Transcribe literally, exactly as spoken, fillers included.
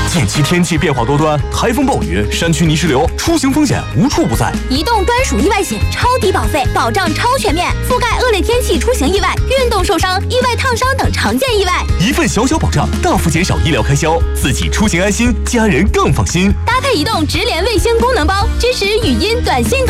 近期天气变化多端，台风暴雨、山区泥石流，出行风险无处不在。 移动专属意外险，超低保费，保障超全面，覆盖恶劣天气出行意外、运动受伤、意外烫伤等常见意外。 一份小小保障，大幅减少医疗开销，自己出行安心，家人更放心。 搭配移动直连卫星功能包，支持语音、短信。